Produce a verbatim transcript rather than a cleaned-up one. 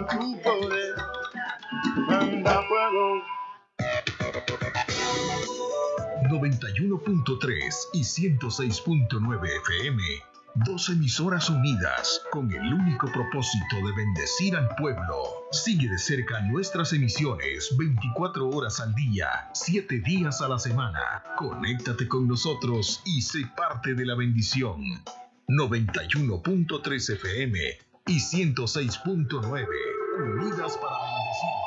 tu poder, manda fuego. noventa y uno punto tres y ciento seis punto nueve F M, dos emisoras unidas con el único propósito de bendecir al pueblo. Sigue de cerca nuestras emisiones veinticuatro horas al día, siete días a la semana. Conéctate con nosotros y sé parte de la bendición. noventa y uno punto tres F M y ciento seis punto nueve, unidas para bendecir.